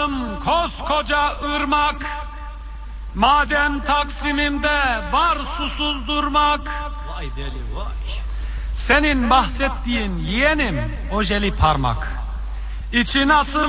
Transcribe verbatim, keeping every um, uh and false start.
Yavrum koskoca ırmak, maden Taksim'inde var susuz durmak. Vay deli vay. Senin bahsettiğin yeğenim ojeli parmak. İçi nasıl